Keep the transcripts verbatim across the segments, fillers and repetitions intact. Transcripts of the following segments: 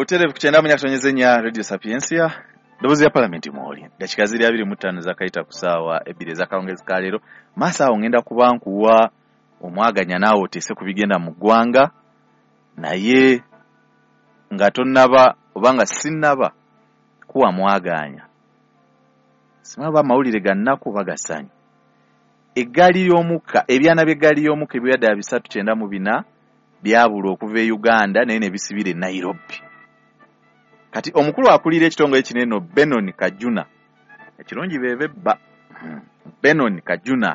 Otere kuchenda munya kusonyeze nya Radio Sapiensia. Dobozi ya parliament mwoli. Dakika ziri abiri mu ttaano zakaita kusawa ebire zakaongezeka leero. Masa ongenda kubankuwa omwaganya nawo tese kubigenda mu ggwanga. Naye nga tonnaba obanga sinnaba kuwa mwaganya. Simaba mawulire gannaku bagasanya. Eggali y'omukka ebyana by'eggali y'omukka ebyada bisatu kyenda mu bina byabula okuva e Uganda naye ne bisibire Nairobi. Kati omukulu akulira ekitongole kinene Benon Kajuna. Ekirungi bebe ba Benon Kajuna.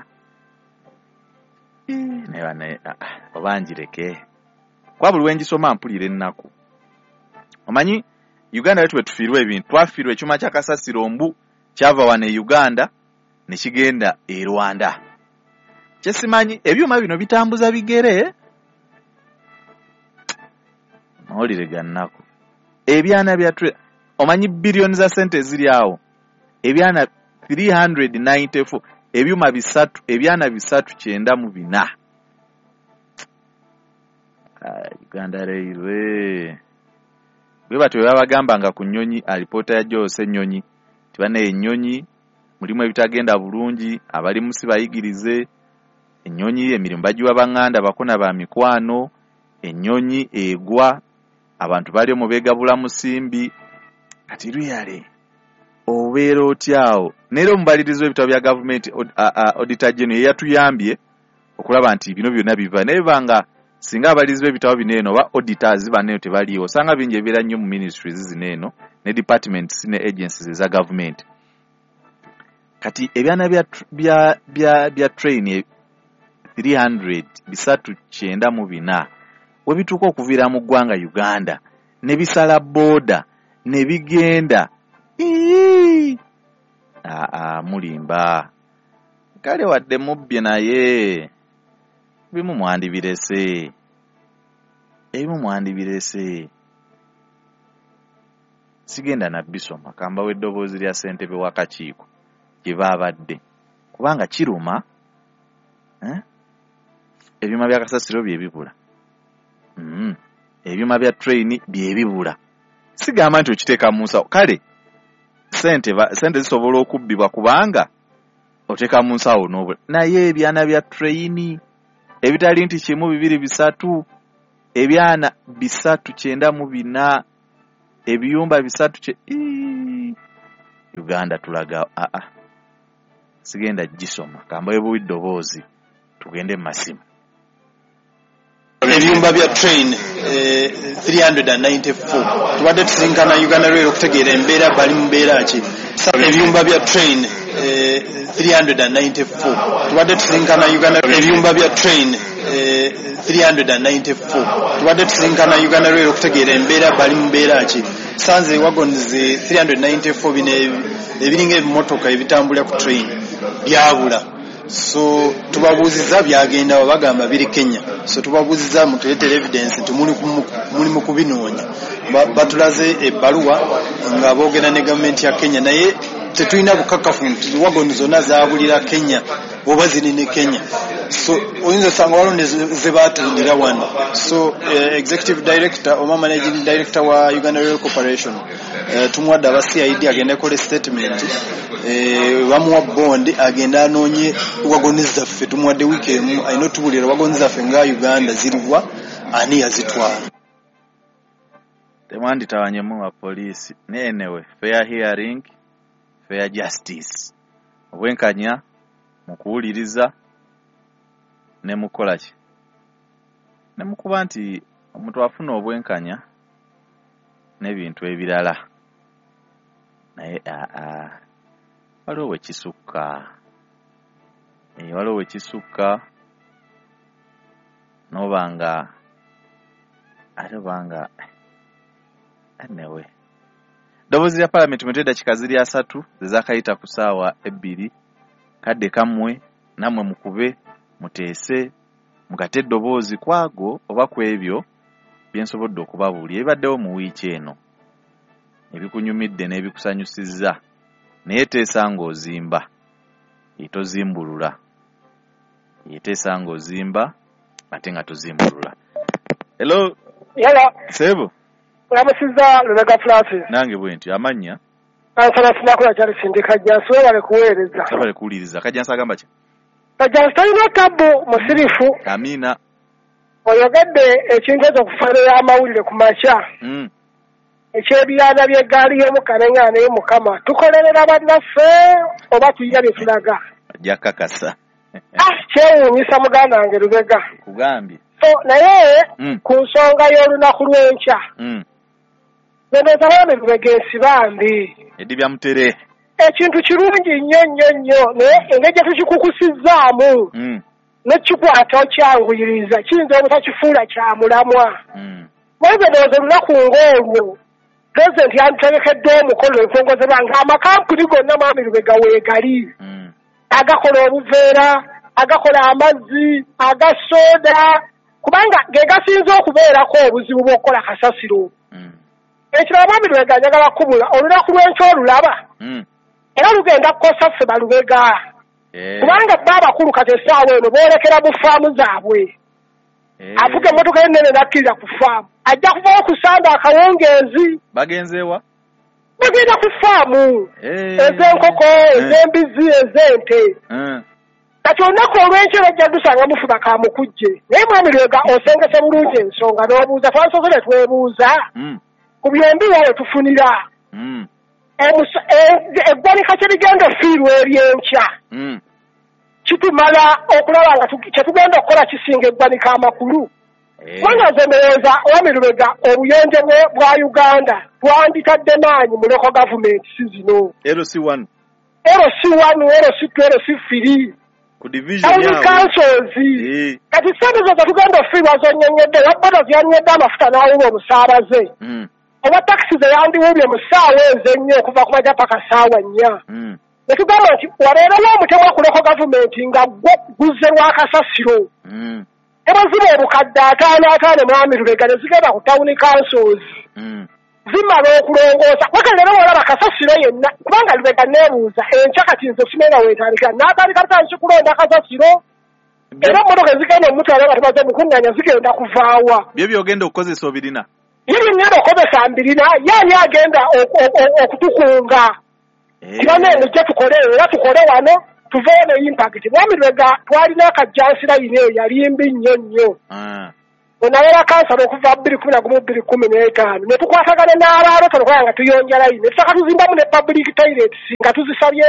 Ne bane obanjireke. Kwa buli wengi soma mpulire nnaku. Omanyi Uganda yetu betufirwe ebintu twafirwe ekyuma kya kasasiro ombu kyava wane Uganda ne kigenda e Rwanda. Kyesimanyi ebyuma bino bitambuza bigere. Mawulire gannaku. Ebyana bya omanyi billion za sente ziri awo. Ebyana three hundred ninety-four ebyuma bisatu ebyana bisatu kyenda mu bina. Ah, Uganda Railway. Bwe batwe babagamba nga ku nnyonyi alipota ya Jose Nnyonyi. Tibane ennyonyi mulimu ebitagenda bulungi abali musi bayigirize. Ennyonyi emirimu bagiwa banganda bakona ba mikwano. Ennyonyi egwa abantu bali omubegabula musimbi kati luyale obeera otyawo nero mubalirizo ebitabo bya government auditor general yatuyambye okulaba nti bino byonna biva nebanga singa abalirizwe ebitabo bineno ba auditors banene tebaliwo osanga bingi ebiera nnyo mu ministries zineno ne departments ne agencies za government kati ebyana bya bya bya, bya train three hundred bisatu kyenda mu bina webituko okuvira mu ggwanga Uganda ne bisala boda ne bigenda a a mulimba kale wadde mubye naye bimu mwandi birese ebimu mwandi birese sigenda na bisoma kamba weddobozi lya sente be wakakiiko kibabadde kubanga kiruma eh ebyuma bya kasasiro bye bibula. Mm. Ebyuma bya train bye bibula. Sigamba nti okiteeka mu nsawo. Kale sente ba sente zisobola okubbibwa kubanga oteeka mu nsawo n'obula. Naye ebyana bya train ebitali nti kimu bibiri bisatu ebyana bisatu kyenda mu bina ebiyumba bisatu kye Uganda tulaga a a sigenda gisoma kamba ebuwiddobozi tugende masimu. Ebyumba bya train eh, three hundred ninety-four tubadde tusinkana Uganda Rail okutegeera embeera bali mu mbeera ki. Ebyumba bya train eh, three hundred ninety-four tubadde tusinkana Uganda ebyumba bya train eh, three hundred ninety-four tubadde tusinkana Uganda Rail okutegeera embeera bali mu mbeera ki. Sanze wagons three hundred ninety-four bine ebiringa ebimotoka ebitambula ku train byabula. So tubabuziza byagenda bagamba biri Kenya. So tubabuziza mutuletere evidence nti muli muli mu kubinoonya. Batulaze ebbaluwa nga boogera ne government ya Kenya naye tetulina bukakafu nti wagoni zonna zaabulira Kenya oba ziri ne Kenya. So oyinza sanga walonde ze batundira wano. So uh, executive director or managing director wa Uganda Rail Corporation uh, tumwadde aba C I D agenda kole statement eh bamuwa bond agenda anonye wagoni zaffe tumwadde weekend ayino tubulira wagoni zaffe nga Uganda ziriwa ani yazitwala. Temandi tawanyemu wa police nenewe fair hearing fair justice obwenkanya mukuwuliriza ne mukola ki ne mukuba nti omuntu afuna obwenkanya n'ebintu ebirala naye a a waliwo wekisukka e waliwo wekisukka nobanga ate banga anewe dobozi ya parliament mutenda kikaziri asatu zezakayita kusaawa ebbiri kadde kamwe namwe mukube muteese mukate dobozi kwago oba kwebyo byensobodde okubabuulira ebaddewo mu wiiki eno ebikunyumidde n'ebikusanyusizza naye teesa ng'ozimba etozimbulula yeteesa ng'ozimba ate nga tozimbulula. Hello. Hello. Sebo. Lamusiza Lubega Francis. Nange bwenti amanya. Kansala sinakula kyali sindika jansi wale kuweereza. Sabale kuwuliriza. Kajjansi agamba ki? Kajansi talina tabu musirifu. Amina. Oyogedde ekintu ekyokufaanira amawulire ku makya. Mm. Ekyebyana by'eggaali y'omukaneŋŋaana y'omukama. Tukolerera bannaffe oba tuyina bye tulaga. Ajja kakasa. Ah, kyewuunyisa muganda wange Lubega. Kugambye. So naye Mm. ku nsonga y'olunaku lw'enkya. Mm. Nendooza baami Lubega ensibambi. Eddi bya mutere. Ekintu kirungi nnyo nnyo nnyo naye engeri gye tukikukusizaamu. Mm. Nekikwata okyanguyiriza kiyinza obutakifuula kya mulamwa. Mm. Mwenze ndowooza olunaku ng'olwo pulezidenti yanditegekadde omukolo enkongozebwa ng'amakampuni gonna mwami Lubega weegali. Mm. Agakola obuveera, agakola amazzi, aga soda, kubanga ge gasinze okubeerako obuzibu bw'okukola kasasiro. Mm. Ekirala mwami Lubega njagala kubula olunaku lw'enkya olulaba. Mm. Era lugenda kukosa ffe Balubega. Eh. Kubanga bba abakulu kati essaawa eno boolekera mu faamu zaabwe. Eh. Avuga emmotoka ennene nakkirira ku faamu. Ajja kuvaho ku sanda akawungeezi. Bagenzeewa? Bagenda ku faamu. Eh. Ez'enkoko, ez'embizi, ez'ente. Mm. Kati olunaku olw'enkya bajja dusanga mufuba ka mukujje. Naye mwami Lubega osengese bulungi ensonga n'obuuza twansosole twebuuza. Mm. Ku byombi wale tufunira. Mm. Eggwanika kye ligenda ofiirwa ery'enkya. Mm. Kitumala okulaba nga kye tugenda okukola kisinga eggwanika amakulu. Eh. Kubanga nze ndowooza Mwami Lubega obuyonjo bwa Uganda twanditadde maanyi mu local government si zino. L C one. L C one, L C two, L C three. Ku division County yawe. councils. Eh. Kati ssente zo tugenda ofiirwa zonnyonnyedde wabboda zyanywedde amafuta n'awuba omusaabaze. Mm. Oba takisi ze yandiwubye mu ssaawa ezo ennyo okuva ku majja paka ssaawa nnya. Mm. Ne tugamba nti wabeerawo omutemwa ku local government nga guzze lwa kasasiro. Mm. Ebaziba obukadde ataano ataano Mwami Lubega ne zigenda ku town councils. Mm. Zimala okulongoosa wakati leero olaba kasasiro yenna kubanga Lubega neebuuza enkya kati nze simenya weetandika n'atandika atandise kulonda kasasiro era emmotoka ezigenda omutwala nga tumaze mukuŋŋaanya zigenda kuvaawa. Byo byogenda okukozesa obirina. Ye byengenda okukozesa mbirina yaani agenda okutukunga. Kirana eno gye tukole era tukole wano tuveeyo ne impact. Mwami Lubega twalina akajjansi layini eyo yali mbi nnyo nnyo. Ah. Onawera kansala okuva bbiri kumi na gumu bbiri kumi n'etaano ne tukwatagana n'abaalo tunokola nga tuyonja layini ne tutaka tuzimbamu ne public toilets nga tuzisabye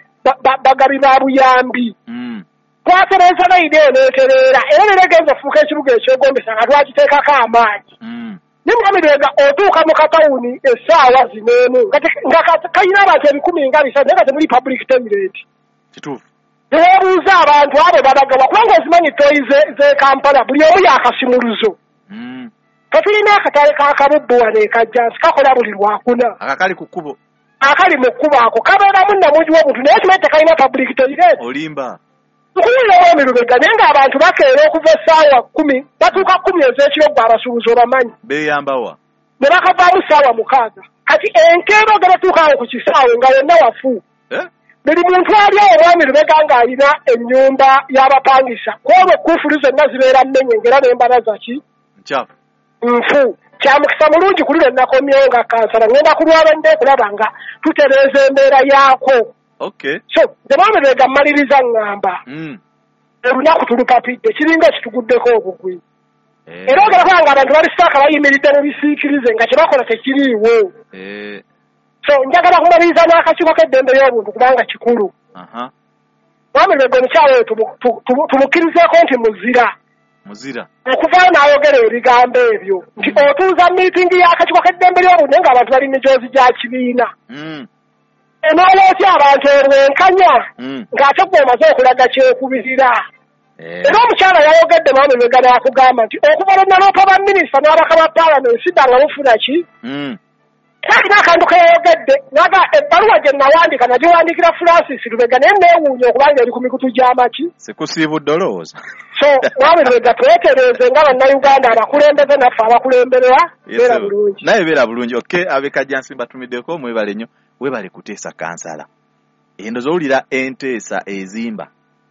bagabi ba buyambi. Mm. Twatereza layini eyo n'etereera era leero egenza okufuuka ekibuga ekyegombesa nga twagiteekako amaanyi. Mm. Ne Mwami Lubega otuuka mu katawuni essaawa zino emu nga kayina abantu ebikumi nga bisatu naye nga temuli public toilet. Kituufu. Teweebuuza abantu abo babagawa kubanga ozimanyi toyi z'e Kampala buli omu yakasimuluzo. Mm. Katulina akatale k'akabubbu wano e Kajjansi kakola buli lwakuna. Akakali ku kkubo. Akali mu kkubo ako kabeeramu nnamugi w'obuntu naye kimanyi tekalina public toilet. Olimba. Tukuwulira Mwami Lubega naye ng'abantu bakeera okuva essaawa kkumi batuuka kkumi ez'ekiro gwe abasuubuzi obamanyi. Beeyambawa. Ne bakavaamu ssaawa mukaaga. Kati enkeera ogenda tuukaawo ku kisaawe nga wonna wafu. Eh? Buli muntu ali awo Mwami Lubega ng'alina ennyumba y'abapangisa. Kwolwo kuufulu zonna zibeera mmenye ngera n'embalaza ki? Nchafu. Nfu. Kya mukisa mulungi kuli lwe nakomyewo nga kansala ngenda kulwaba nde kulaba nga tutereeza embeera yaako. Okay. So, nze Mwami Lubega mmaliriza ngamba. Mm. Olunaku tulupapidde kiringa ekituguddeko obugwi. Eh. Era ogera kulaba nga abantu bali sitaaka bayimiridde mu bisiikirize nga kye bakola tekiriiwo. Eh. So njagala kumaliriza n'akakiiko k'eddembe ly'obuntu kubanga kikulu. Aha. Mwami Lubega omukyalo oyo tumukkirizeeko nti muzira. Muzira. Okuvaayo n'ayogera ebigambo ebyo nti otuuza miitingi y'akakiiko k'eddembe ly'obuntu naye ng'abantu bali mijoozi gya kibiina. Mm. Enooleetya abantu olwenkanya Mm. ng'ate gwe omaze okulaga kyekubirira. Eh. Era omukyala yayogedde Mwami Lubega n'akugamba nti okuva lwe naloopa baminisita n'abaka ba paalamenti sidda nga mufuna ki? Mm. Era akantu keyayogedde naga ebbaluwa gye nawandiika nagiwandiikira Francis Lubega naye neewuunya okubanga eri ku mikutu gy'amaki. Sikusiibudde olowooza. So Mwami Lubega twetereeze nga bannayuganda abakulembeze naffe abakulemberera beera bulungi. Naye beera bulungi. Okay, ab'e Kajjansi mbatumiddeko mwebale nnyo. Webale kuteesa kansala. Endoza owulira enteesa ezimba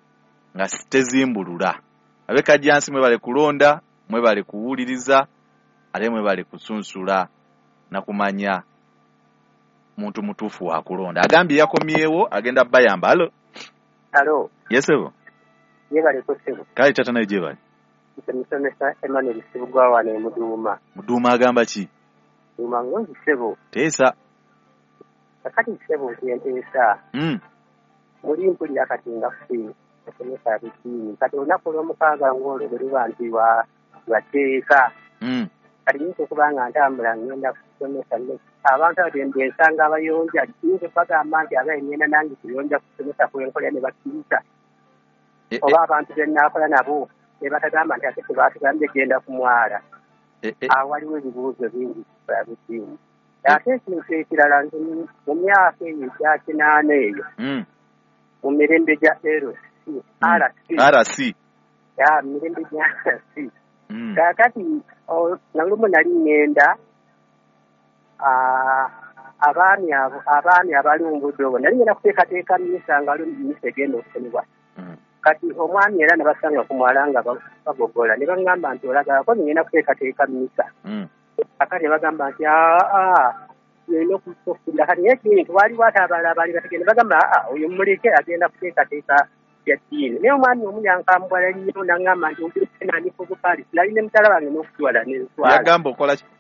nga tezimbulula. Ab'e Kajjansi mwebale kulonda, mwebale kuwuliriza, ate mwebale kusunsula nakumanya muntu mutuufu wa kulonda. Agambye yakomyewo agenda bayamba. Halo. Halo. Yes sebo. Yebale ko sebo. Kale tata naye jebale. Musomesa Emmanuel Sibugwa wane Muduma. Muduma agamba ki? Muduma ngonzi sebo. Teesa. Akati sebo yentesa. Mm. Muri mpuli akatinga kufi. Musomesa bitini. Kati unakola mukaga ngolo buli bantu wa bateeka. Mm. Kati nko kubanga ntambula ngenda kusomesa ne. Abantu abende nsanga abayonja kintu paka amanti abayina nangi kuyonja kusomesa kwenkolya ne bakiyita. E, oba abantu bennakola nabo ne batagamba nti ate tebatugambye genda kumwala. E, e. Awo waliwo ebibuuzo bingi byabitiimu. Ate ekintu ekirala nti mu myaka eyo egya kinaana eyo mu mirembe gya R C R C ya mirembe gya R C kakati nalumu nali ngenda abaami abo abaami abalumbudde obwo nali ngenda kuteekateeka mmisa nga mmisa egenda okufunibwa. Kati omwami era ne basanga ku mwala nga bagogola ne baŋŋamba nti olagako ngenda kuteekateeka mmisa. Akati ne bagamba nti aa olina okufulla kati naye ekintu waliwo ate abalala baali bategende bagamba aa oyo muleke agenda kuteekateeka bya ddiini. Naye omwami omu yankambwala nnyo n'aŋŋamba nti ombulise nandifa obupaali nali ne mutala bange n'okutwala n'enswala. Yagamba okola ki?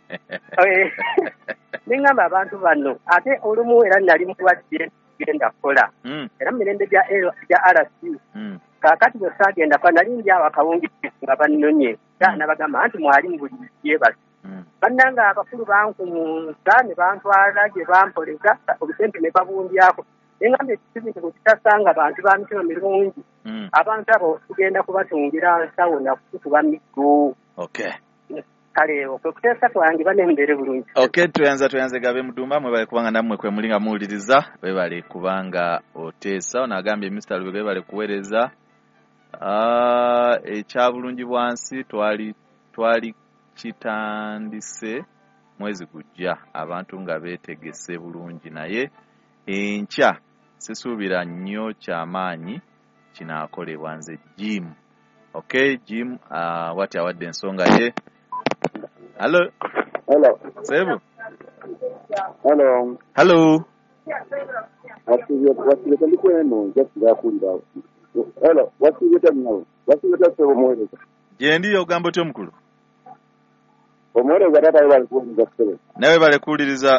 Ne ŋŋamba abantu bano ate olumu era nali mulwadde genda kukola. Era mu mirembe gya R C kaakati bwe saagenda kwa nali ndi awo akawungizi nga bannonye era nabagamba nti mwali mu buli yeebasi. Bannanga abakulu bankumunza ne bantwala gye bampoleza obusente ne babundyako. Ne ŋŋamba ekizibu nti bwe kitasanga bantu ba mitima mirungi abantu abo tugenda kubatungira nsawo nakutuba miggo. Okay. Kale okuteesa kwange banembere bulungi. Okay, tuyanza tuyanze gabe Muduma mwebale kubanga namwe kwe mulinga muwuliriza bebale kubanga oteesa onagambye Mister Lubega bebale kuweereza ah ekya bulungi bwansi twali twali kitandise mwezi gujja abantu nga beetegese bulungi naye enkya sisuubira nnyo kyamaanyi kinaakolebwa nze Jim. Okay, Jim uh, wati awadde ensonga ye. Hello. Hello. Sebu. Hello. Hello. Wasiye wasiye kandi kweno just kulira. Hello. Wasiye tamno. Wasiye tasebo mweleza. Je ndiyo ogambo tyo mukulu. Omweleza tata bali kuwuliriza sebe. Nawe bali kuwuliriza.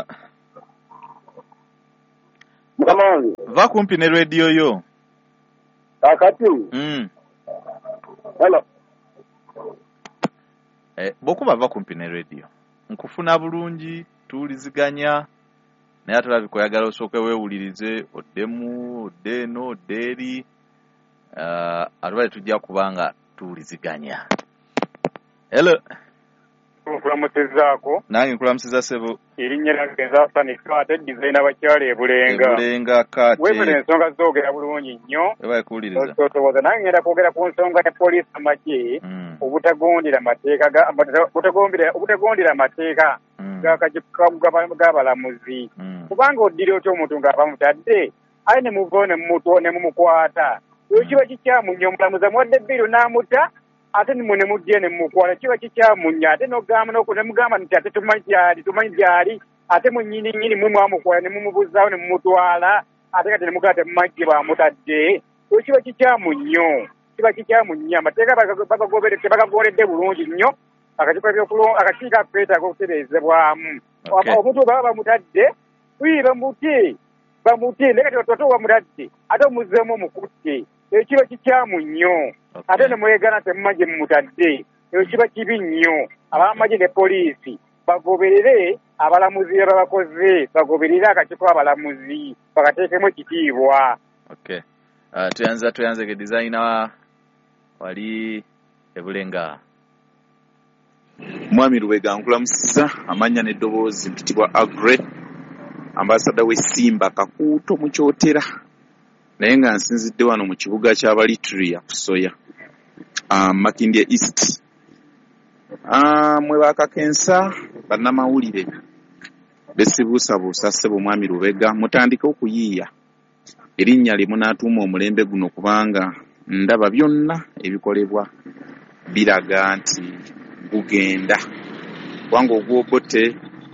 Mkamali. Va kumpi ne radio yo. Akati. Mm. Hello. Eh, boku bava kumpi ne radio. Nkufuna bulungi tuuliziganya naye tulabikoyagala osooke weewulirize oddemu oddeno odderi uh, atubale tujja kubanga tuuliziganya. Hello. Nkulamusizaako. Nange nkulamusiza sebo. Erinnya lyange nzaasanika ate designer bakyala ebulenga. Ebulenga kate. Weebale ensonga zoogera bulungi nnyo. Weebale kuwuliriza. Osoboza nange ngenda kwogera ku nsonga ya poliisi amagye obutagondera mateeka obutagondera amateeka g'abalamuzi. Kubanga oddira otya omuntu ng'aba mutadde aye ne muva ne mumukwata. Ekyo kiba kikyamu nnyo omulamuzi amuwadde ebbiiro n'amutta ate nimwe ne mujje ne mukwala kiba kikyamunya ate n'ogamba n'okunemugamba nti ate tumanyi gyali tumanyi gyali ate mu nnyini nnyini mwe mwamukwala ne mumubuzaawo ne mumutwala ate kati ne mugamba temumanyi baamutadde. Ekyo kiba kikyamu nnyo kiba kikyamu nnyo amateeka bagagoberedde bagagoledde bulungi nnyo akakiiko akeetaaga okutereezebwamu. Omuntu baba bamutadde ii bamuti bamuti naye kati ototo bamutadde ate omuzzeemu omukutte. Ekyo kiba kikyamu nnyo ate ne mwegaana temumanyi gye mumutadde. Ekyo kiba kibi nnyo. Ab'amagye ne poliisi bagoberere abalamuzi be babakoze bagoberere akakiiko abalamuzi bakateekemu ekitiibwa. Okay. Uh, tuyanza tuyanze ke designer wali ebulenga. Mwami Lubega nkulamusiza amanya n'eddoboozi ntitibwa Agre ambasada we Simba Kakuuto mu Kyotera naye nga nsinzidde wano mu kibuga ky'Abalitria ku Soya uh, Makindye East. Uh, mwe bakakensa bannamawulire besibuusabuusa ssebo Mwami Lubega mutandike okuyiiya erinnya lye munaatuuma omulembe guno kubanga ndaba byonna ebikolebwa biraga nti gugenda kubanga ogwobote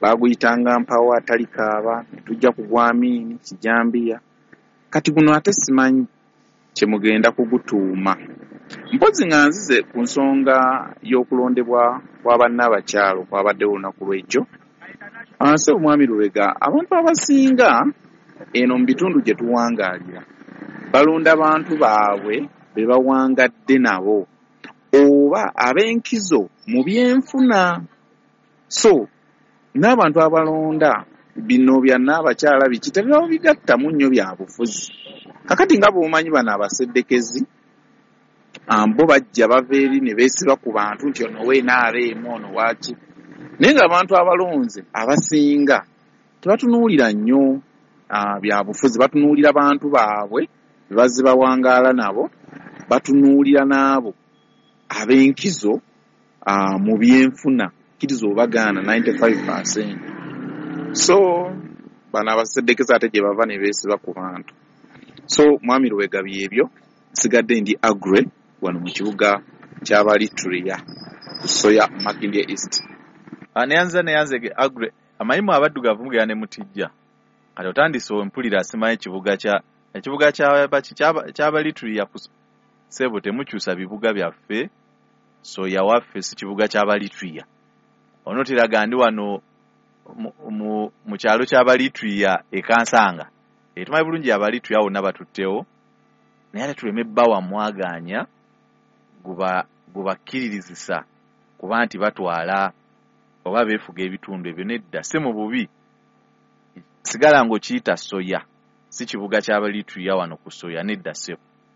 baguyitanga mpawa talikaaba tujja kugwamini kijambiya kati guno ate simanyi kyemugenda kugutuuma mpozi nga nzize ku nsonga y'okulondebwa kw'abannabakyalo kwabadde olunaku lw'ejjo anse omwami Lubega abantu abasinga eno mu bitundu gye tuwangaalira balonda abantu baabwe be bawangadde nabo oba ab'enkizo mu byenfuna so n'abantu abalonda bino bya n'abakyala biki tebaba bigattamu nnyo bya bufuzi kakati nga bw'omanyi bano abaseddekezi ambo bajja bava eri ne beesiba ku bantu nti ono weenaareemu ono waaki naye ng'abantu abalonze abasinga tebatunuulira nnyo bya bufuzi batunuulira bantu baabwe be bazze bawangaala nabo batunuulira n'abo ab'enkizo mu byenfuna kiriza obagaana ninety-five percent so bano abaseddekeza ate gye bava ne beesiba ku bantu so mwami Lubega byebyo sigadde ndi Agre wano mu kibuga ky'Abalitria Soya Makindye East aneyanza neyanzege Agre amayimu abaddugavu mugera ne mutijja kati otandise empulira asimaye ekibuga kya ekibuga ky'Abalitria sebo temukyusa bibuga byaffe Soya waffe si kibuga ky'Abalitria onotiraga ndi wano mu kyalo ky'Abalitria ekansanga etumaye bulungi Abalitria wonna batuttewo naye ate tuleme bbawa mwaganya guba gubakkiririzisa kuba nti batwala oba beefuga ebitundu ebyo nedda si mu bubi sigala ng'okiyita Soya si kibuga ky'Abalitria wano ku Soya nedda sebo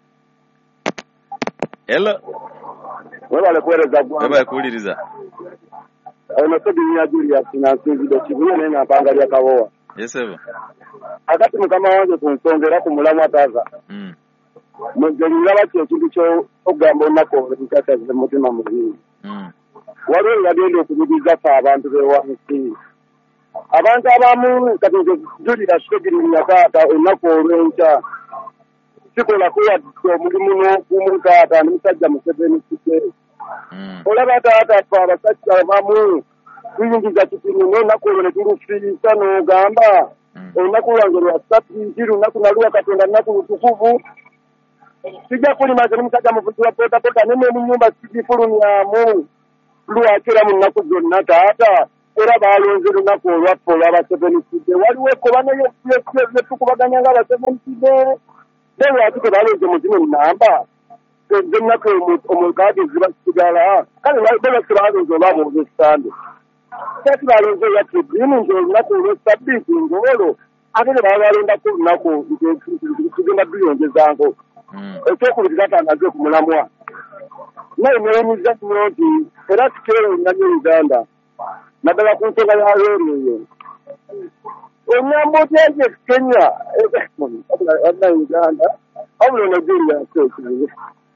hello webale kuweereza gwanga webale kuwuliriza ono Sedinya Julius nansinzidde kibuye naye nga mpanga lya kabowa yesebo akati mukama wange ku nsonga era ku mulamu ataza ngeraba ki ekintu ky'okugamba olunaku olw'enkataze mutima muzingi waliwo yagenda okubugiza ffe abantu b'ewansi abantu abamu kati njulira Sedinya taata olunaku olw'enkya sikola kuwadde omulimu n'okumukaata n'omusajja Museveni kike olaba taata ffe abasajja abamu tuyingiza kitini n'olunaku olwo ne tulufiisa n'ogamba olunaku lwange lwa ssabbiiti lunaku naluwa Katonda lunaku lutukuvu sijja kulimaze n'omusajja muvuzi wa bodaboda ne mu nnyumba sigifulumyamu lwakera mu nnaku zonna taata era baalonze lunaku olwaffe olw'abaseveniside waliwo ekkobano lyetukubaganya ng'abaseveniside naye lwaki tebalonze muzino nnamba zennaku omukaadi zibasigala kale bebase balonze olwabooza ekisande kati balonze eyatiddiini nti olunaku olw'essabbiiti ng'olwo ate ne baba balondako olunaku tugenda tuyongezango ekyokulira tangaze ku mulamwa naye neewumiza nnyo nti era kikeero nnamye Uganda naddala ku nsonga ya loori eyo onyamba otyaje Kenya adna Uganda wabula Nigeria yaseekiwe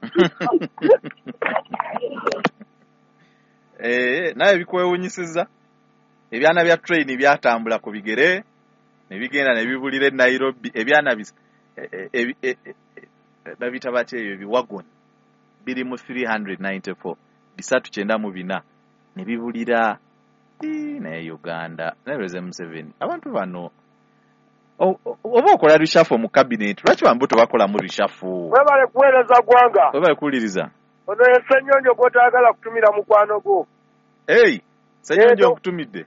eh naye bikwewunyisiza ebyana bya train byatambula ku bigere ne bigenda ne bibulira e Nairobi ebyana bis babita bate ebyo biwagon biri mu three ninety-four bisatu kyenda mu bina ne bibulira ne Uganda nereze Museveni abantu bano oba okola rishafu mu cabinet lwaki bambuto bakola mu rishafu webale kuweereza gwanga webale kuwuliriza ono Ssenyonjo gw'otaagala kutumira mukwano gwo hey Ssenyonjo nkutumidde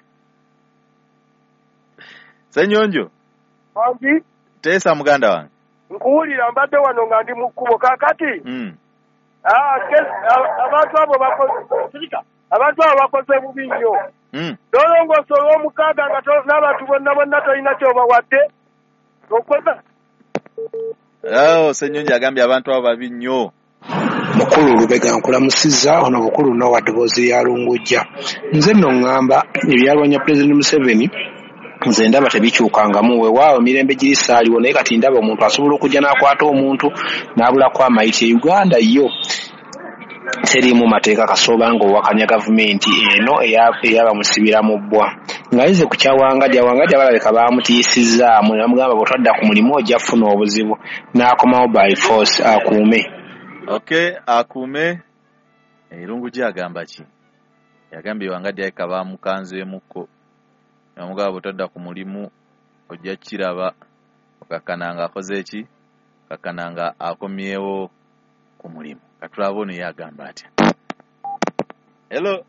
Ssenyonjo wangi teesa muganda wange nkuwulira mbadde wano nga ndi mu kkubo kakati mm. ah, abantu abo bakoze abantu abo bakoze bubi nnyo mm. nolongoosa olw'omukaaga nga n'abantu bonna bonna tolina kyobawadde okoza oh, Ssenyonjo agambye abantu abo babi nnyo mukulu Lubega nkulamusizza ono bukulu no wadbozi ya Lungujja nze nno ngamba ebyalwanya President Museveni nze ndaba tebikyukangamu weewaawo emirembe giri saaliwo naye kati ndaba omuntu asobola okujja n'akwata omuntu n'abulako amayiti Uganda yo terimu mateeka kasoba ng'owakanya gavumenti eno eyabamusibira mu bbwa ng'ayize ku kyawangadya wangadya balabika baamutiisizaamu namugamba bw'otwadda ku mulimu ojja kufuna obuzibu n'akomawo by force akuume okay akuume Lungujja agamba ki yagambye wangadya eka baamukanzeemuko Namugaba otadda ku mulimu ojja kiraba okakananga akoze eki kakananga akomyewo ku mulimu. Katulaba ono yagamba atya. Hello.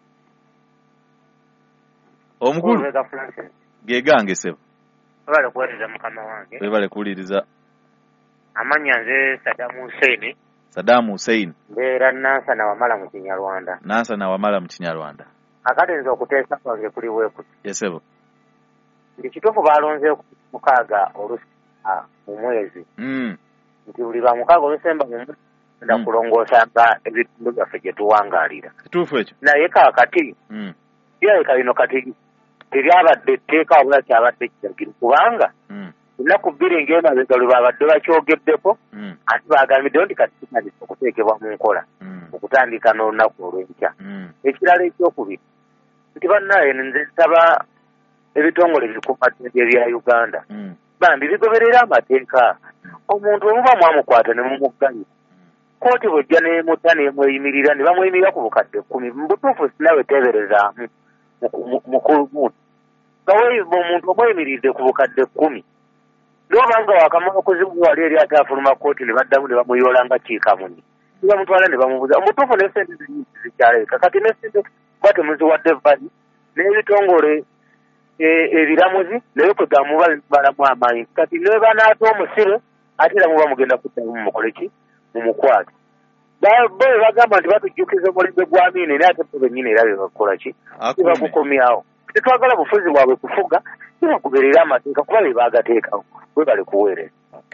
Omukulu. Gegange sebo. Bale kuwuliriza mukama wange. Bale kuwuliriza. Amanya nze Saddam Hussein. Saddam Hussein. Mbeera Nansana Wamala mu Kinyarwanda. Nansana Wamala mu Kinyarwanda. Akati nze okuteesa kwange kuli weekuti. Yesebo. Ndi kituufu baalonze mukaaga olusi mu mwezi. Mm. Nti buli lwa mukaaga olusemba mu mwezi nda kulongoosanga ebitundu byaffe gye tuwangaalira. Kituufu ekyo. Naye kaakati. Mm. Birabika bino kati teryabadde etteeka wabula kyabadde kiragiro kubanga ennaku bbiri ng'emabega lwe babadde bakyogeddeko ate baagambiddeyo nti kati kitandise okuteekebwa mu nkola okutandika n'olunaku olw'enkya. Ekirala ekyokubiri nti bannaye nze nsaba ebitongole ebikuumaddembe bya Uganda bambi bigoberera amateeka. Omuntu omuba mwamukwata ne mumugganya kooti bw'ojja n'emutta n'emweyimirira ne bamweyimirira ku bukadde kkumi mu butuufu sinawe teeberezaamu mukulu muntu gawe omuntu omweyimiridde ku bukadde kkumi n'obanga wakamala okuzibuwa wali eri ate afuluma kooti ne baddamu ne bamuyoola nga kiikamuni ne bamutwala ne bamubuuza omutuufu n'essente zinyingi zikyalabika kati n'essente kuba temuziwadde vali n'ebitongole ebiramuzi naye kwe gamuba balamu amaanyi kati ne banaata omusibe ate era muba mugenda kuddamu mumukole ki mumukwate. Bo bagamba nti batujjukiza omulembe gwa Amini naye ate bo bennyini era bye bakola ki bagukomyawo. Tetwagala bufuzi bwabwe kufuga tebagoberera amateeka kuba be baagateekawo bwe bali kuweereza.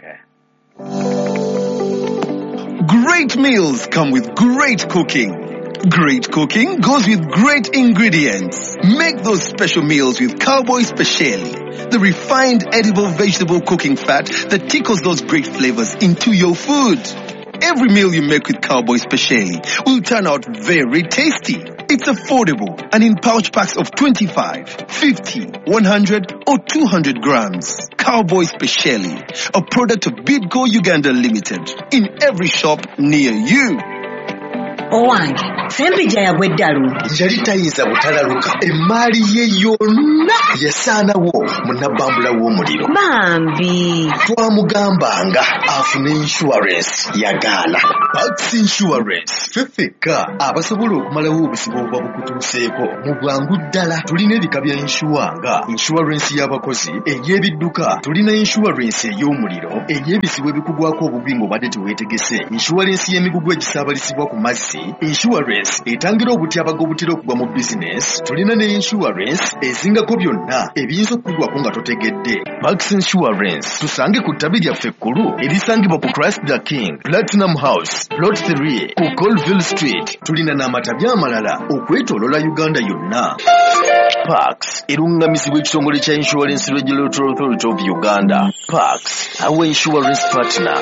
Great meals come with great cooking. Great cooking goes with great ingredients. Make those special meals with Cowboy Speciale, the refined edible vegetable cooking fat that tickles those great flavors into your food. Every meal you make with Cowboy Speciale will turn out very tasty. It's affordable and in pouch packs of twenty-five, fifty, one hundred or two hundred grams. Cowboy Speciale, a product of Bidco Uganda Limited, in every shop near you. Owange, sempija yagweddalu. Yali tayinza butalaluka. Emmaali ye yonna yasaanawo munnabambula w'omuliro. Bambi. Twamugambanga afune insurance yagaana. Pax Insurance. Fefeka abasobola okumalawo obusibo obuba bukutuuseeko mu bwangu ddala. Tulina ebika bya insure nga insurance y'abakozi, ey'ebidduka, tulina insurance ey'omuliro, ey'ebisibo ebikugwako obubi ng'obadde teweetegese, insurance y'emigugu egisaabalisibwa ku mazzi, insurance etangira obutyabaga obutera okugwa mu business. Tulina ne insurance ezingako byonna ebiyinza okugwako nga totegedde. Max Insurance tusange ku ttabi lyaffe ekkulu erisangibwa ku Christ the King, Platinum House, Plot three ku Colville Street. Tulina n'amatabi amalala okwetoolola Uganda yonna. Pax erungamizibwa ekitongole kya Insurance Regulatory Authority of Uganda. Pax, our insurance partner.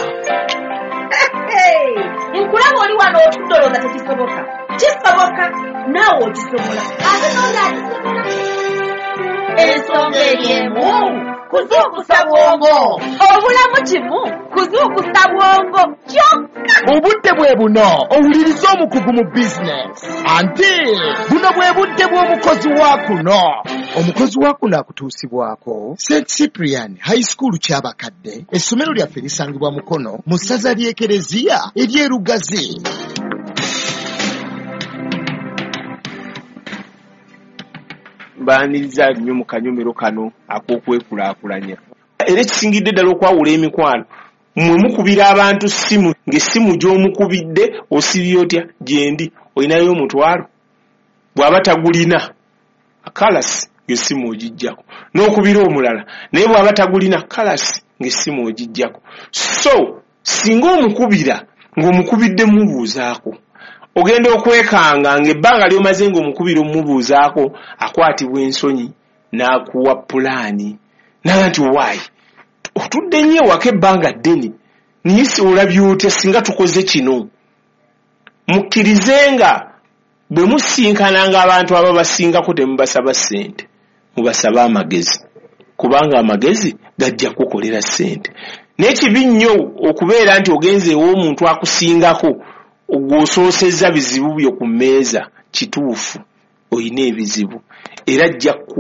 Nkulaba oli wano otudoloza tekisoboka. Kisoboka naawe okisobola. Ate n'onaakisobola. Ensonga eriemu kuzuukusa bwongo. Obulamu kimu kuzuukusa bwongo kyokka. Obudde bwe buno owuliriza omukugu mu bizinesi. Ante buno bwe budde bw'omukozi wa kuno. Omukozi wa kuno akutuusibwako Saint Cyprian High School ky'abakadde. Essomero lyaffe lisangibwa Mukono mu ssaza ly'Ekereziya ery'Erugazi. Baaniriza nnyo mu kanyomero kano ak'okwekulaakulanya. Era ekisingidde ddala okwawula emikwano, mwe mukubira abantu simu ng'essimu gy'omukubidde osibye otya gyendi olinayo omutwalo. Bw'aba tagulina kalasi ng'essimu ogijjako, n'okubira omulala naye bw'aba tagulina kalasi ng'essimu ogijjako. So singa omukubira ng'omukubidde mubuuzaako, ogenda okwekanga ng'ebbanga ly'omaze ng'omukubira omubuuzaako akwatibwa ensonyi n'akuwa pulaani naga nti waayi otudde nnyo ewaka ebbanga ddene naye si olabye otya singa tukoze kino. Mukkirizenga bwe musinkananga abantu aba basingako temubasaba ssente, mubasaba amagezi, kubanga amagezi gajja kukolera ssente. N'ekibi nnyo okubeera nti ogenze ew'omuntu akusingako ogw'osoosezza bizibu byo ku mmeeza. Kituufu oyina ebizibu era ajja kuwa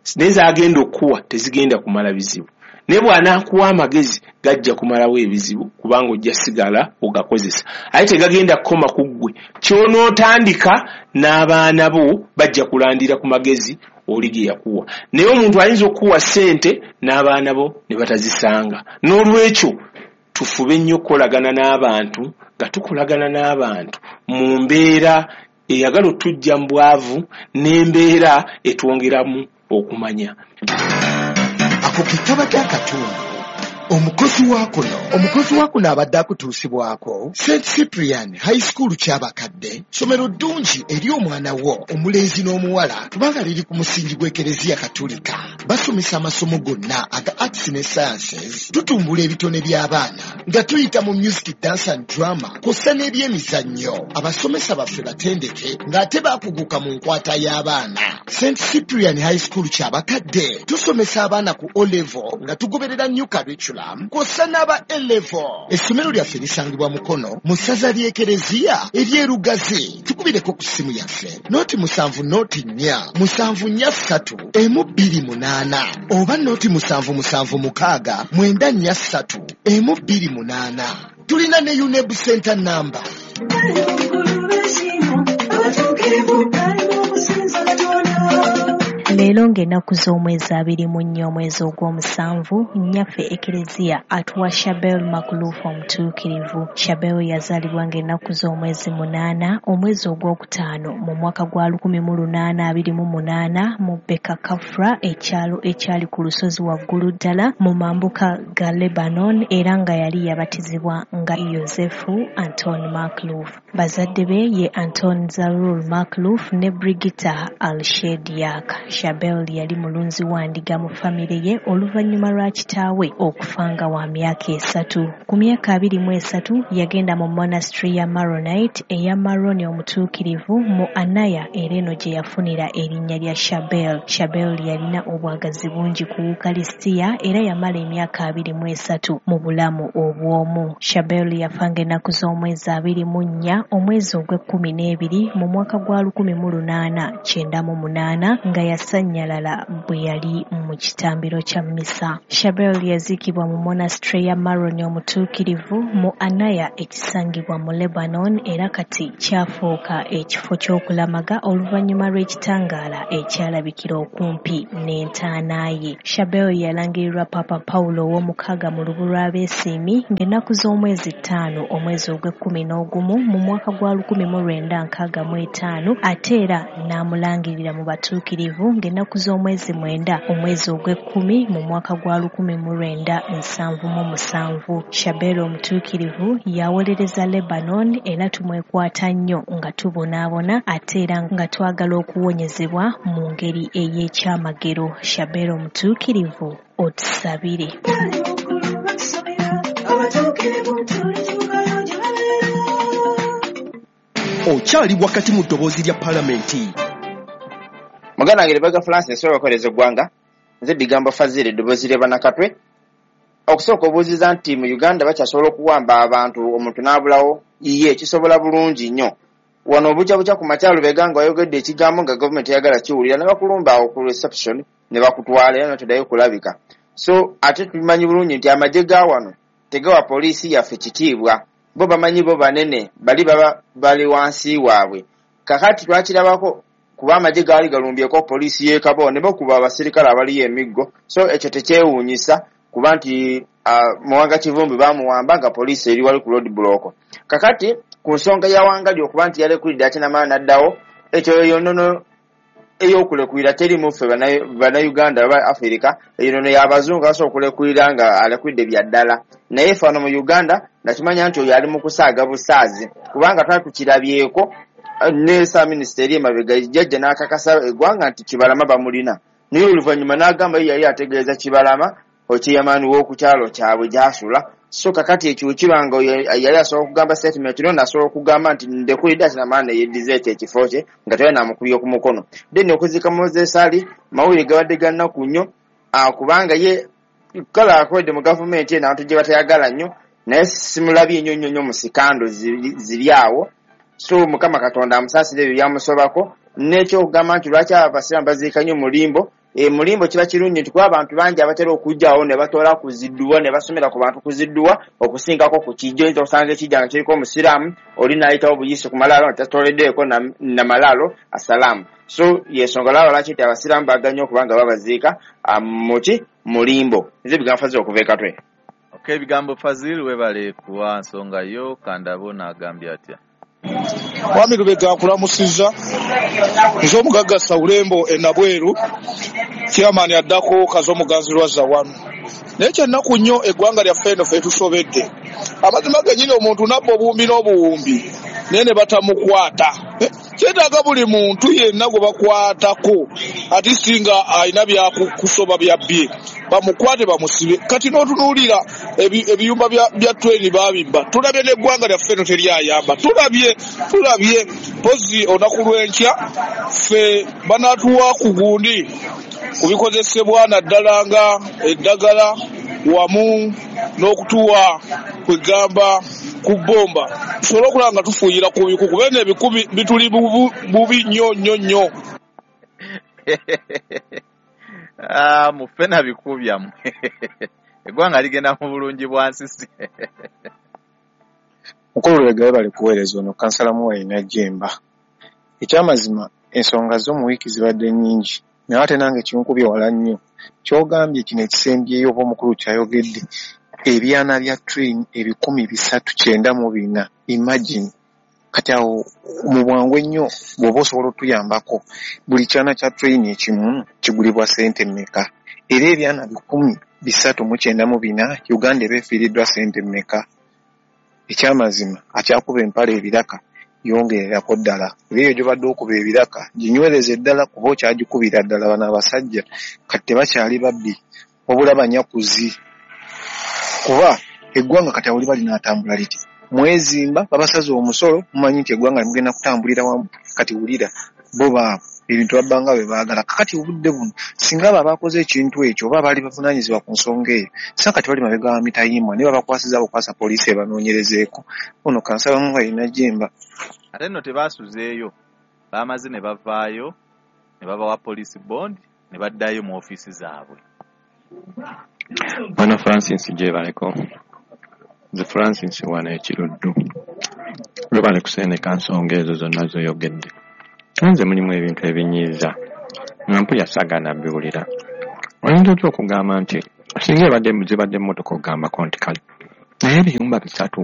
neza agenda okuwa tezigenda kumala bizibu ne bw'anaakuwa amagezi gajja kumalawo ebizibu kubanga ojja sigala ogakozesa ate tegagenda kukoma ku ggwe ky'onootandika n'abaana bo bajja kulandira ku magezi oli ge yakuwa naye omuntu ayinza okuwa ssente n'abaana bo ne batazisanga n'olwekyo tufube nnyo okukolagana n'abantu nga tukolagana n'abantu mu mbeera eyagala otujja mu bwavu n'embeera etwongeramu okumanya ako kitaba ky'akatundu omukozi wakuno omukozi wakuno abadde akutuusibwako Saint Cyprian High School ky'abakadde somero ddungi eri omwana wo omulenzi n'omuwala kubanga liri ku musingi gw'ekereziya katolika basomesa amasomo gonna aga arts ne sciences tutumbula ebitone by'abaana nga tuyita mu music dance and drama kosa n'ebyemizannyo abasomesa baffe batendeke ng'ate baakuguka mu nkwata y'abaana Saint Cyprian High School ky'abakadde tusomesa abaana ku O level nga tugoberera new curriculum kosa n'aba A level essomero lyaffe lisangibwa mukono mu ssaza ly'ekereziya ery'erugazi tukubireko ku ssimu yaffe nooti musanvu nooti nnya musanvu nnya ssatu emu bbiri munaana oba nooti musanvu musanvu mukaaga mwenda nnya ssatu emu bbiri munaana tulina ne UNEB center number leero ng'ennaku z'omwezi abiri mu nnya omwezi ogw'omusanvu nnyaffe ekereziya atuwa Shabel Makulufu omutuukirivu. Shabel yazaalibwa ng'ennaku z'omwezi munaana omwezi ogwokutaano mu mwaka gwa lukumi mu lunaana abiri mu munaana mu Beka Kafra ekyalo ekyali ku lusozi waggulu ddala mu mambuka ga Lebanon era nga yali yabatizibwa nga Yosefu Anton Makulufu. Bazadde be ye Anton Zarul Makulufu ne Brigita Al-Shediak. Shabel yali mulunzi wa ndiga mu famire ye oluvannyuma lwa kitaawe okufanga wa myaka esatu. Ku myaka abiri mu esatu yagenda mu monastery ya Maronite eya Maroni omutuukirivu mu Anaya era eno gye yafunira erinnya lya Shabel. Shabel yalina obwagazi bungi ku Ukalisitiya era yamala emyaka abiri mu esatu mu bulamu obw'omu. Shabel yafanga ennaku z'omwezi abiri mu nnya omwezi ogw'ekkumi n'ebiri mu mwaka gwa lukumi mu lunaana kyenda mu munaana nga yasannyalala bwe yali mu kitambiro kya mmisa. Shabel yaziikibwa mu monastery ya Maroni omutuukirivu mu Anaya ekisangibwa mu Lebanon era kati kyafuuka ekifo ky'okulamaga oluvannyuma lw'ekitangaala ekyalabikira okumpi n'entaana ye. Shabel yalangirirwa Papa Paulo ow'omukaaga mu lubu lw'abeesiimi ng'ennaku z'omwezi ttaano omwezi ogw'ekkumi n'ogumu mu mwaka gwa lukumi mu lwenda nkaaga mu etaano ate era n'amulangirira mu batuukirivu ng'ennaku z'omwezi mwenda omwezi ogw'ekkumi mu mwaka gwa lukumi mu lwenda nsanvu mu musanvu. Shabel omutuukirivu yawolereza Lebanon era tumwekwata nnyo nga tubonaabona ate era nga twagala okuwonyezebwa mu ngeri ey'ekyamagero. Shabel omutuukirivu otusabire. Okyali wakati mu ddoboozi lya palamenti. Magana ngere baga France so bakoleza eggwanga nze bigambo Fazile ddoboozi lya banakatwe okusooka obuuziza nti mu Uganda bakyasobola okuwamba abantu omuntu n'abulawo iye kisobola bulungi nnyo wano obuca buca ku makyalo beganga wayogedde ekigambo nga gavumenti eyagala kiwulira ne bakulumba awo ku reception ne bakutwala era notoddayo kulabika. So ate tumanyi bulungi nti amagye ga wano tegawa poliisi yaffe kitiibwa bo bamanyi bo banene bali baba bali wansi waabwe kakati twakirabako kuba amagye gaali galumbyeko poliisi y'e Kabo ne bakuba abaserikale abaliyo emiggo. So ekyo tekyewuunyisa kuba nti uh, Muwanga Kivumbi bamuwamba nga poliisi eri wali ku road block. Kakati ku nsonga ya Wangali okuba nti yalekulidde ate n'amaana n'addawo ekyo yonnono ey'okulekulira teri muffe bannayuganda aba Afirika eyo nno y'abazungu asobola okulekulira nga alekulidde bya ddala naye ffe wano mu Uganda nakimanya nti oyo ali mu kusaaga busaazi kubanga twali tukirabyeko ne sa minisiteri emabega jjajja n'akakasa eggwanga nti Kibalama bamulina naye oluvannyuma n'agamba ye yali ategeeza Kibalama okiyamaani w'okukyalo kyabwe gy'asula. So kakati ekyo kibanga yali asobola okugamba statement no nasobola okugamba nti ndekulidde ati n'amaana yeddiza ekyo ekifo kye nga tewali n'amukubye ku mukono. Then okuzika Moses Ali mawulire gabadde ga nnaku nnyo kubanga ye kala akwedde mu gavumenti eno abantu gye batayagala nnyo naye simulabye nnyo nnyo nnyo mu sikando ziri awo. So Mukama Katonda amusaasire ebyo byamusobako n'ekyokugamba nti lwaki abasiraamu baziika nnyo mulimbo e mulimbo kiba kirungi nti kuba abantu bangi abatera okujjawo ne batoola kuzidduwa ne basomera ku bantu kuzidduwa okusingako ku kijjo nti osanga ekijja nga kiriko omusiraamu oli n'ayitawo buyisi ku malaalo nga tatooleddeeko na, na malaalo asalaamu so yensonga laba lwaki nti abasiraamu baganya okuba nga babaziika muki mulimbo ezo ebigambo Fazil okuva ekatwe. Okay, ebigambo Fazil webale kuwa nsonga yo kandabo n'agambye atya. Mwami Lubega akulamusizza nze omugagga Sawulembo enabweru chairman addako Kazo Muganzi Lwaza wano naye kyennaku nnyo eggwanga lyaffe eno ffe tusobedde amazima gennyini omuntu nabba obuwumbi n'obuwumbi naye ne batamukwata kyetaaga buli muntu yenna gwe bakwatako ati singa alina byakusoba byabbye bamukwate bamusibe kati n'otunuulira ebiyumba bya train babibba tulabye n'eggwanga lyaffe eno teryayamba tulabye tulabye pozi olunaku lw'enkya ffe banaatuwa ku gundi ku bikozesebwa naddala nga eddagala wamu n'okutuwa kwegamba ku bomba tusobole okulaba nga tufuuyira ku biku kubene ebiku bituli bubi nnyo nnyo nnyo. Ah, mufena biku byammwe eggwanga ligenda mu bulungi bwansisi. Mukulu Lubega bali kuweereza ono kansala Muwayina Jemba ekyamazima ensonga zo mu wiiki zibadde nnyingi naye ate nange kinkubye wala nnyo kyogambye kino ekisembyeyo oba omukulu kyayogedde ebyana bya train ebikumi bisatu kyenda mu bina imagine kati awo mu bwangu ennyo bw'oba osobola otuyambako buli kyana kya train ekimu kigulibwa ssente mmeka era ebyana bikumi bisatu mu kyenda mu bina Uganda eba efiiriddwa ssente mmeka ekyamazima akyakuba empale ebiraka yongererako ddala era eyo gyobadde okuba ebiraka ginywereza eddala kuba okyagikubira ddala bano abasajja kati tebakyali babbi wabula banyakuzi kuba eggwanga kati awuli bali n'atambula liti mwezimba babasaze omusolo mumanyi nti eggwanga limugenda kutambulira wamu kati wulira bo baabo ebintu babbanga bwe baagala kakati obudde buno singa baba bakoze ekintu ekyo oba baali bavunaanyizibwa ku nsonga eyo sa kati bali mabega wa mitayimbwa ne babakwasiza bukwasa poliisi ebanoonyerezeeko ono kansala Muwayina Jemba. Ate nno tebaasuzeeyo baamaze ne bavaayo ne babawa poliisi bond ne baddayo mu ofiisi zaabwe. Bwana Francis gyebaleko nze Francis wano ekiruddu lwebale kusendeka nsonga ezo zonna zoyogedde nze mulimu ebintu ebinyiiza nga mpulya saagana biwulira oyinza otya okugamba nti singa ebadde zibadde emmotoka okugambako nti kale naye ebiyumba bisatu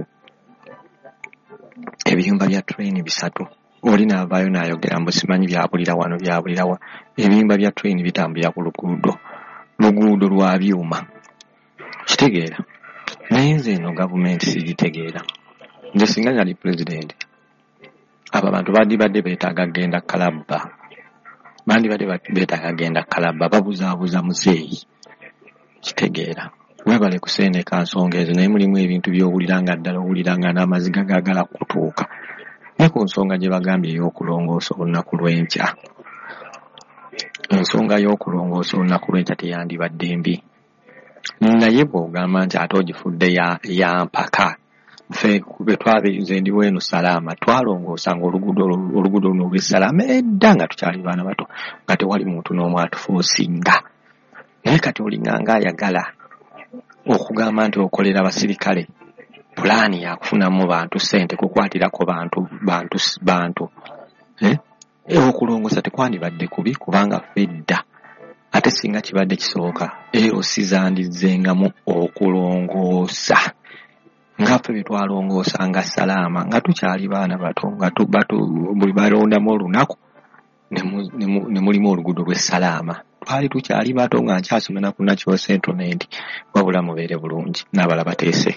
ebiyumba bya train bisatu oli naavaayo n'ayogera mbu simanyi byabulira wano byabulira wa ebiyumba bya train bitambulira ku luguudo luguudo lwa byuma kitegeera naye nze eno gavumenti sigitegeera nze singa nali pulezidenti abo abantu bandibadde beetaaga genda kalabba bandibadde beetaaga genda kalabba babuzaabuza muzeeyi kitegeera webale kusendeka nsonga ezo naye mulimu ebintu by'owulira nga ddala owulira nga n'amaziga gaagala kutuuka ne ku nsonga gye bagambye ey'okulongoosa olunaku lw'enkya ensonga y'okulongoosa olunaku lw'enkya teyandibadde mbi naye bw'ogamba nti ate ogifudde ya mpaka ffe bwe twabize ndi weno salaama twalongoosanga oluguudo oluguudo luno olw'essalaama edda nga tukyali baana bato nga tewali muntu n'omu atufoosinga naye kati olinganga ayagala okugamba nti okolera abasirikale pulaani yakufunamu bantu ssente kukwatirako bantu bantu bantu eh okulongoosa tekwandibadde kubi kubanga ffe dda ate singa kibadde kisoboka ero sizandizzengamu okulongoosa nga ffe bye twalongoosa nga salaama nga tukyali baana bato nga buli balondamu olunaku ne mulimu oluguudo lw'essalaama twali tukyali bato nga nkyasomera ku Natural Settlement wabula mubeere bulungi n'abala bateese.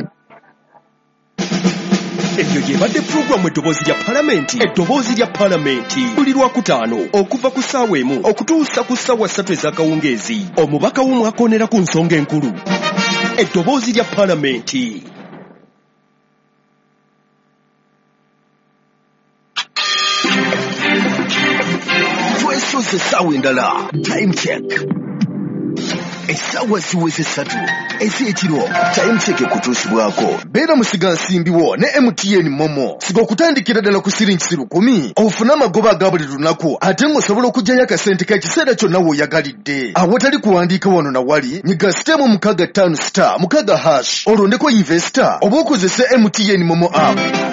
Eyo yebadde pulogulamu eddoboozi lya palamenti eddoboozi lya palamenti buli lwakutaano okuva ku ssaawa emu okutuusa ku ssaawa ssatu ez'akawungeezi omubaka w'omwaka onera ku nsonga enkulu eddoboozi lya palamenti. Twesoze essaawa endala time check. essaawa ziweze ssatu ez'ekiro time check ekutuusibwako. Beera musiga nsimbiwo ne M T N Momo. Siga okutandikira ddala ku siringi lukumi ofune amagoba aga buli lunaku ate ng'osobola okugyayo akasente k'ekiseera kyonna w'oyagalidde. Awatali kuwandiika wano na wali nyiga sitemu mukaga ttaano star mukaga hash olondeko investor oba okozese M T N Momo app.